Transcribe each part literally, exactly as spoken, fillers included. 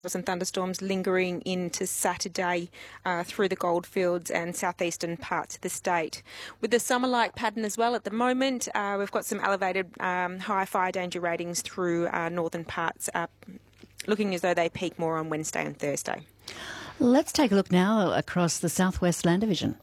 and thunderstorms lingering into Saturday uh, through the goldfields and southeastern parts of the state. With the summer-like pattern as well at the moment, uh, we've got some elevated um, high fire danger ratings through uh, northern parts, uh, looking as though they peak more on Wednesday and Thursday. Let's take a look now across the Southwest Land Division.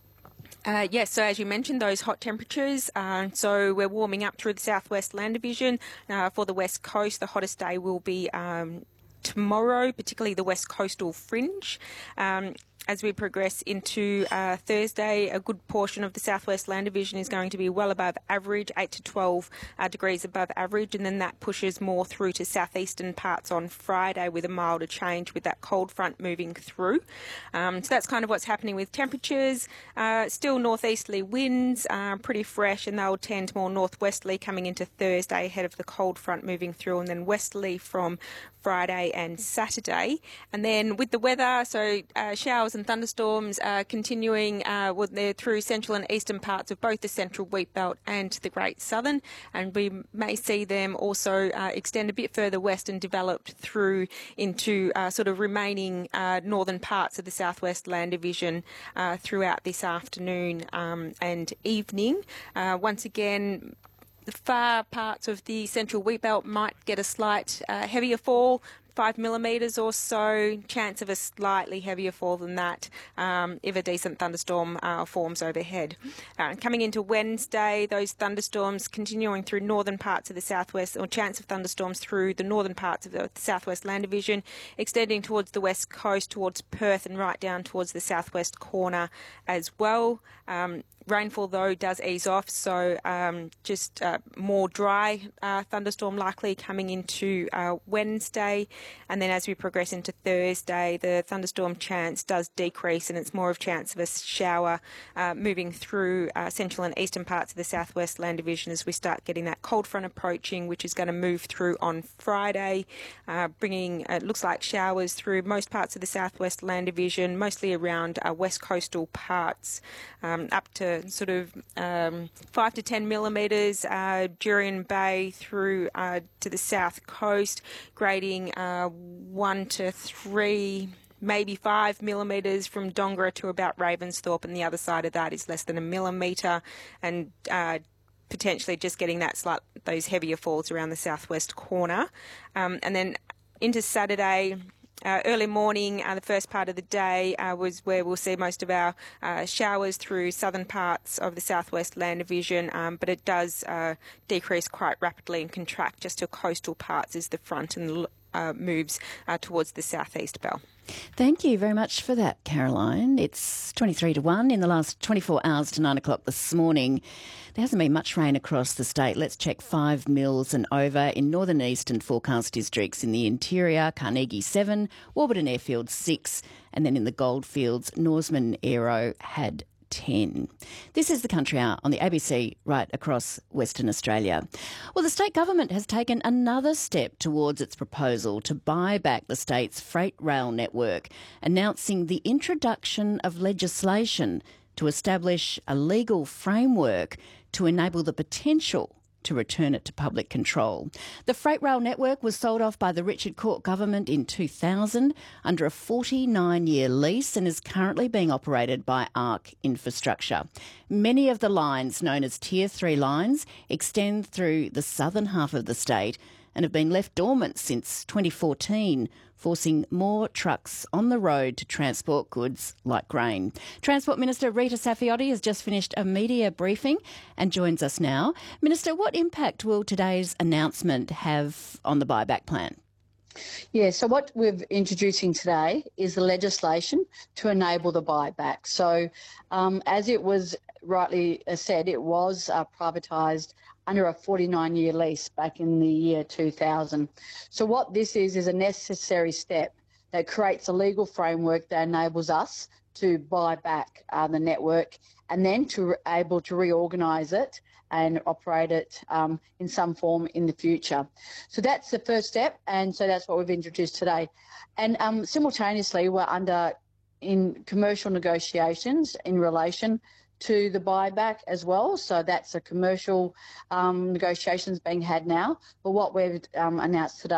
Uh, yes, so as you mentioned, those hot temperatures. Uh, so we're warming up through the Southwest Land Division. Uh, for the West Coast, the hottest day will be um, tomorrow, particularly the West Coastal Fringe. Um, As we progress into uh, Thursday, a good portion of the Southwest Land Division is going to be well above average, eight to twelve uh, degrees above average, and then that pushes more through to southeastern parts on Friday with a milder change with that cold front moving through. Um, so that's kind of what's happening with temperatures. Uh, still northeasterly winds, uh, pretty fresh, and they'll tend more northwesterly coming into Thursday ahead of the cold front moving through, and then westerly from Friday and Saturday. And then with the weather, so uh, showers and thunderstorms uh, continuing uh, well, they're through central and eastern parts of both the central wheat belt and the Great Southern, and we may see them also uh, extend a bit further west and develop through into uh, sort of remaining uh, northern parts of the Southwest Land Division uh, throughout this afternoon um, and evening. Uh, once again, the far parts of the central wheat belt might get a slight uh, heavier fall, five millimetres or so, chance of a slightly heavier fall than that um, if a decent thunderstorm uh, forms overhead. Uh, coming into Wednesday, those thunderstorms continuing through northern parts of the southwest, or chance of thunderstorms through the northern parts of the Southwest Land Division, extending towards the west coast, towards Perth and right down towards the southwest corner as well. Um, Rainfall, though, does ease off, so um, just uh, more dry uh, thunderstorm likely coming into uh, Wednesday. And then as we progress into Thursday, the thunderstorm chance does decrease, and it's more of chance of a shower uh, moving through uh, central and eastern parts of the Southwest Land Division as we start getting that cold front approaching, which is going to move through on Friday, uh, bringing, uh, it looks like showers through most parts of the Southwest Land Division, mostly around uh, west coastal parts, um, up to sort of um, five to ten millimetres, uh, Jurien Bay through uh, to the south coast, grading uh, one to three, maybe five millimetres from Dongara to about Ravensthorpe, and the other side of that is less than a millimetre, and uh, potentially just getting that slight, those heavier falls around the southwest corner. Um, and then into Saturday, Uh, early morning, uh, the first part of the day uh, was where we'll see most of our uh, showers through southern parts of the Southwest Land Division, um, but it does uh, decrease quite rapidly and contract just to coastal parts as the front and uh, moves uh, towards the southeast belt. Thank you very much for that, Caroline. It's twenty-three to one in the last twenty-four hours to nine o'clock this morning. There hasn't been much rain across the state. Let's check five mils and over in northern eastern forecast districts. In the interior, Carnegie seven, Warburton Airfield six, and then in the goldfields, Norseman Aero had ten. This is the Country Hour on the A B C right across Western Australia. Well, the state government has taken another step towards its proposal to buy back the state's freight rail network, announcing the introduction of legislation to establish a legal framework to enable the potential to return it to public control. The freight rail network was sold off by the Richard Court government in two thousand under a forty-nine year lease and is currently being operated by ARC Infrastructure. Many of the lines, known as Tier three lines, extend through the southern half of the state and have been left dormant since twenty fourteen, forcing more trucks on the road to transport goods like grain. Transport Minister Rita Saffioti has just finished a media briefing and joins us now. Minister, what impact will today's announcement have on the buyback plan? Yeah, so what we're introducing today is the legislation to enable the buyback. So um, as it was rightly said, it was uh, privatised under a forty-nine year lease back in the year two thousand. So what this is is a necessary step that creates a legal framework that enables us to buy back uh, the network and then to be able to reorganise it and operate it um, in some form in the future. So that's the first step, and so that's what we've introduced today. And um, simultaneously, we're under in commercial negotiations in relation to the buyback as well. So that's a commercial um, negotiations being had now. But what we've um, announced today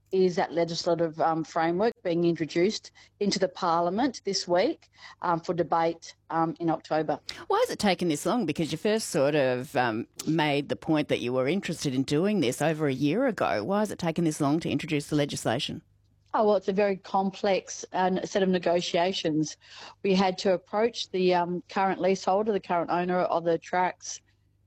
is that legislative um, framework being introduced into the Parliament this week um, for debate um, in October. Why has it taken this long? Because you first sort of um, made the point that you were interested in doing this over a year ago. Why has it taken this long to introduce the legislation? Oh, well, it's a very complex uh, set of negotiations. We had to approach the um, current leaseholder, the current owner of the tracks,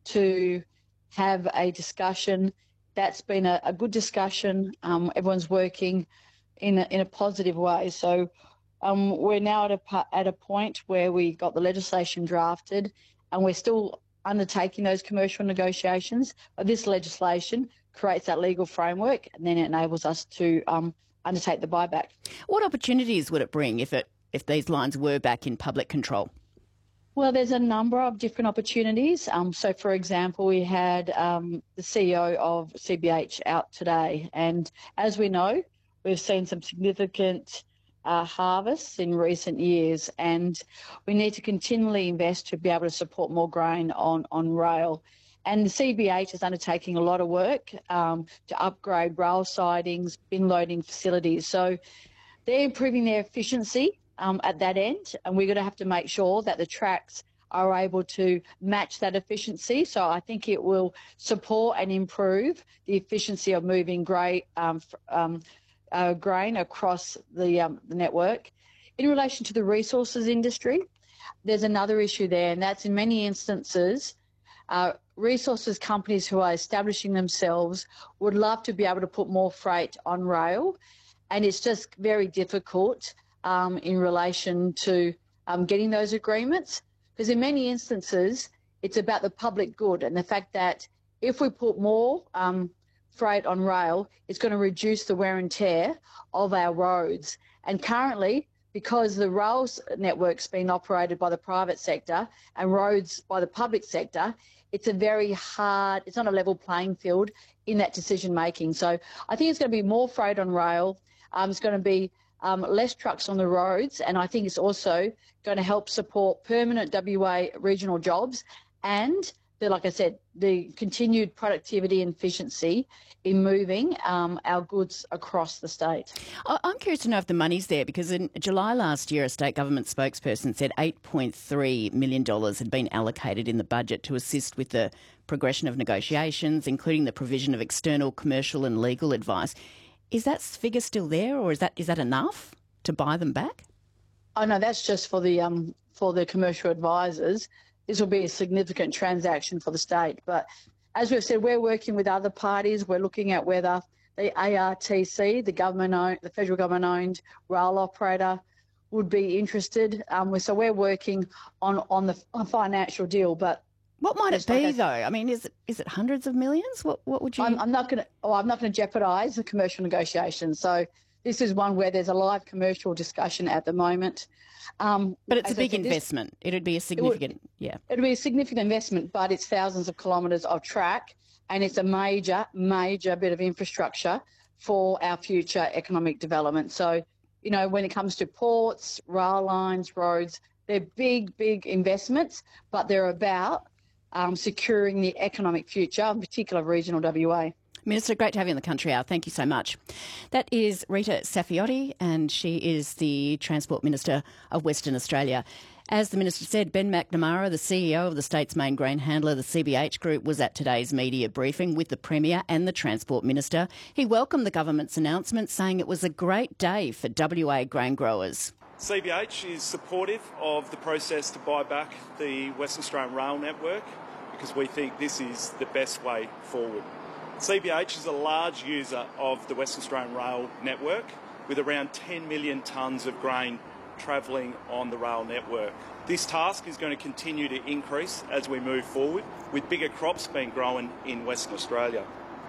to have a discussion. That's been a, a good discussion. Um, everyone's working in a, in a positive way. So um, we're now at a at a point where we got the legislation drafted, and we're still undertaking those commercial negotiations. But this legislation creates that legal framework, and then it enables us to um, undertake the buyback. What opportunities would it bring if it if these lines were back in public control? Well, there's a number of different opportunities. Um, so, for example, we had um, the C E O of C B H out today, and as we know, we've seen some significant uh, harvests in recent years, and we need to continually invest to be able to support more grain on, on rail. And the C B H is undertaking a lot of work um, to upgrade rail sidings, bin loading facilities. So they're improving their efficiency Um, at that end, and we're going to have to make sure that the tracks are able to match that efficiency. So I think it will support and improve the efficiency of moving grain, um, um, uh, grain across the, um, the network. In relation to the resources industry, there's another issue there, and that's in many instances, uh, resources companies who are establishing themselves would love to be able to put more freight on rail, and it's just very difficult Um, in relation to um, getting those agreements, because in many instances it's about the public good and the fact that if we put more um, freight on rail, it's going to reduce the wear and tear of our roads. And currently, because the rail network's been operated by the private sector and roads by the public sector, it's a very hard, it's not a level playing field in that decision making. So I think it's going to be more freight on rail. Um, it's going to be Um, less trucks on the roads, and I think it's also going to help support permanent W A regional jobs and, the, like I said, the continued productivity and efficiency in moving um, our goods across the state. I'm curious to know if the money's there, because in July last year a state government spokesperson said eight point three million dollars had been allocated in the budget to assist with the progression of negotiations, including the provision of external commercial and legal advice. Is that figure still there, or is that is that enough to buy them back? Oh no, that's just for the um for the commercial advisors. This will be a significant transaction for the state. But as we've said, we're working with other parties. We're looking at whether the A R T C, the government owned, the federal government owned rail operator, would be interested. Um, so we're working on on the on financial deal, but. What might it be, though? I mean, is it is it hundreds of millions? What what would you? I'm, I'm not going to. Oh, I'm not going to jeopardise the commercial negotiations. So this is one where there's a live commercial discussion at the moment. Um, but it's a big said, investment. This, It'd be a significant, it would, yeah. It'd be a significant investment, but it's thousands of kilometres of track, and it's a major, major bit of infrastructure for our future economic development. So, you know, when it comes to ports, rail lines, roads, they're big, big investments, but they're about Um, securing the economic future, in particular regional W A. Minister, great to have you in the Country Hour. Thank you so much. That is Rita Saffioti, and she is the Transport Minister of Western Australia. As the Minister said, Ben McNamara, the C E O of the state's main grain handler, the C B H Group, was at today's media briefing with the Premier and the Transport Minister. He welcomed the government's announcement, saying it was a great day for W A grain growers. C B H is supportive of the process to buy back the Western Australian rail network because we think this is the best way forward. C B H is a large user of the Western Australian rail network with around ten million tonnes of grain travelling on the rail network. This task is going to continue to increase as we move forward, with bigger crops being grown in Western Australia.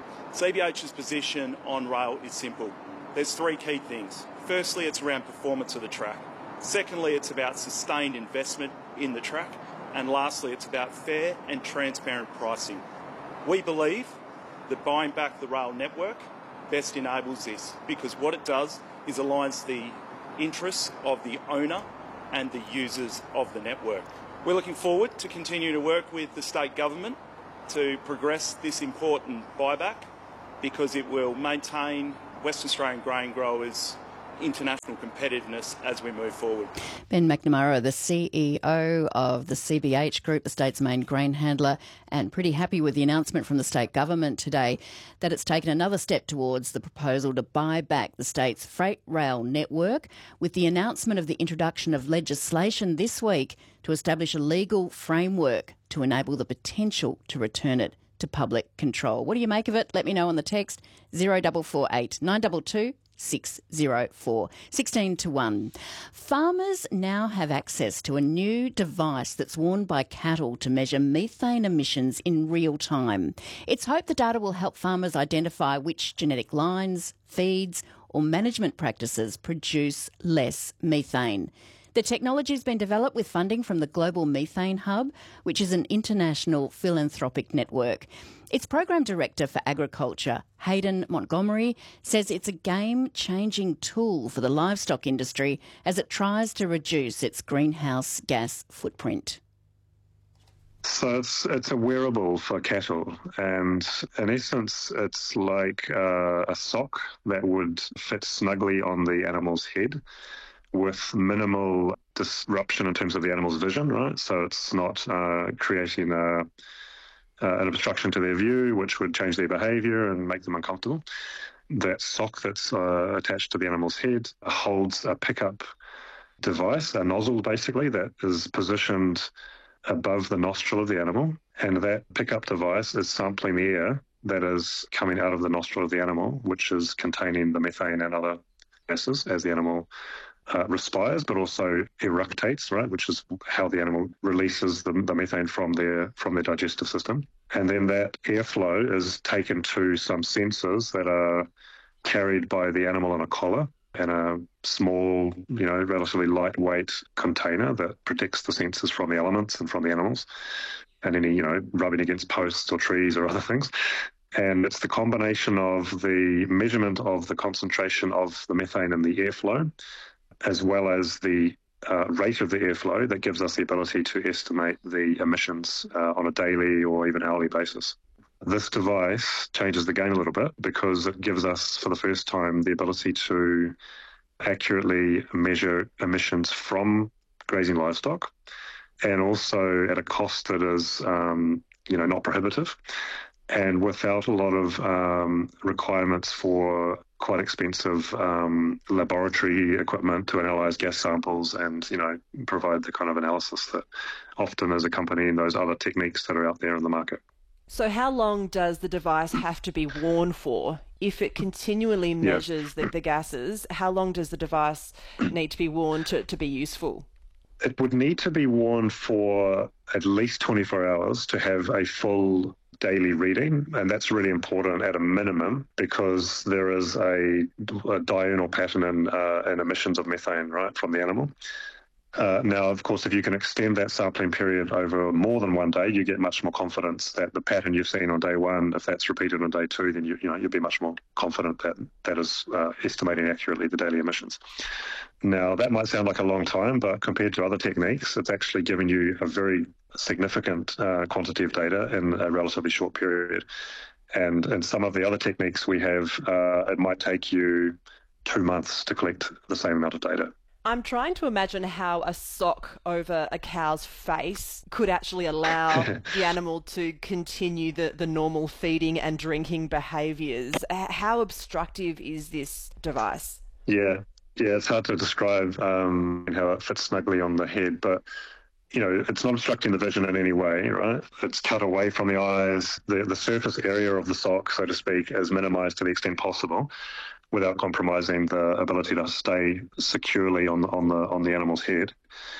C B H's position on rail is simple. There's three key things. Firstly, it's around performance of the track. Secondly, it's about sustained investment in the track. And lastly, it's about fair and transparent pricing. We believe that buying back the rail network best enables this, because what it does is aligns the interests of the owner and the users of the network. We're looking forward to continue to work with the state government to progress this important buyback, because it will maintain Western Australian grain growers international competitiveness as we move forward. Ben McNamara, the C E O of the C B H Group, the state's main grain handler, and pretty happy with the announcement from the state government today that it's taken another step towards the proposal to buy back the state's freight rail network, with the announcement of the introduction of legislation this week to establish a legal framework to enable the potential to return it to public control. What do you make of it? Let me know on the text zero four four eight nine two two six zero four. sixteen to one. Farmers now have access to a new device that's worn by cattle to measure methane emissions in real time. It's hoped the data will help farmers identify which genetic lines, feeds or management practices produce less methane. The technology has been developed with funding from the Global Methane Hub, which is an international philanthropic network. Its Program Director for Agriculture, Hayden Montgomery, says it's a game-changing tool for the livestock industry as it tries to reduce its greenhouse gas footprint. So it's it's a wearable for cattle, and in essence, it's like uh, a sock that would fit snugly on the animal's head, with minimal disruption in terms of the animal's vision, right? So it's not uh, creating a, uh, an obstruction to their view, which would change their behaviour and make them uncomfortable. That sock that's uh, attached to the animal's head holds a pickup device, a nozzle basically, that is positioned above the nostril of the animal, and that pickup device is sampling the air that is coming out of the nostril of the animal, which is containing the methane and other gases as the animal Uh, respires, but also eructates, right, which is how the animal releases the, the methane from their from their digestive system. And then that airflow is taken to some sensors that are carried by the animal on a collar and a small, you know, relatively lightweight container that protects the sensors from the elements and from the animals and any, you know, rubbing against posts or trees or other things. And it's the combination of the measurement of the concentration of the methane in the airflow, as well as the uh, rate of the airflow, that gives us the ability to estimate the emissions uh, on a daily or even hourly basis. This device changes the game a little bit because it gives us, for the first time, the ability to accurately measure emissions from grazing livestock, and also at a cost that is, um, you know, not prohibitive, and without a lot of um, requirements for quite expensive um, laboratory equipment to analyse gas samples and, you know, provide the kind of analysis that often is accompanying those other techniques that are out there in the market. So how long does the device have to be worn for? If it continually measures yeah. the, the gases, how long does the device need to be worn to, to be useful? It would need to be worn for at least twenty-four hours to have a full daily reading, and that's really important at a minimum because there is a, a diurnal pattern in, uh, in emissions of methane, right, from the animal. Uh, now, of course, if you can extend that sampling period over more than one day, you get much more confidence that the pattern you've seen on day one, if that's repeated on day two, then you, you know, you'll be much more confident that that is uh, estimating accurately the daily emissions. Now, that might sound like a long time, but compared to other techniques, it's actually giving you a very significant uh, quantity of data in a relatively short period. And in some of the other techniques we have, uh, it might take you two months to collect the same amount of data. I'm trying to imagine how a sock over a cow's face could actually allow the animal to continue the, the normal feeding and drinking behaviours. How obstructive is this device? Yeah, yeah, it's hard to describe um, how it fits snugly on the head, but you know, it's not obstructing the vision in any way, right? It's cut away from the eyes. The, the surface area of the sock, so to speak, is minimised to the extent possible, without compromising the ability to stay securely on on the on the animal's head.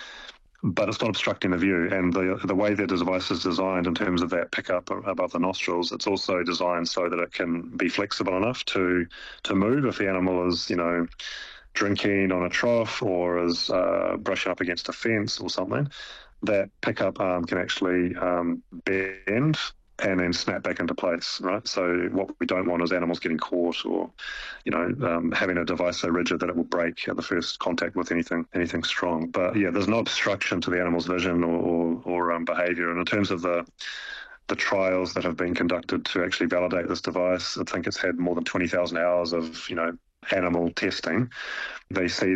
But it's not obstructing the view, and the the way the device is designed in terms of that pickup above the nostrils, it's also designed so that it can be flexible enough to to move if the animal is, you know, drinking on a trough or is uh, brushing up against a fence or something. That pickup arm can actually um, bend and then snap back into place, right? So what we don't want is animals getting caught or, you know, um, having a device so rigid that it will break at the first contact with anything anything strong. But yeah, there's no obstruction to the animal's vision or, or, or um, behaviour. And in terms of the the trials that have been conducted to actually validate this device, I think it's had more than twenty thousand hours of, you know, animal testing. They see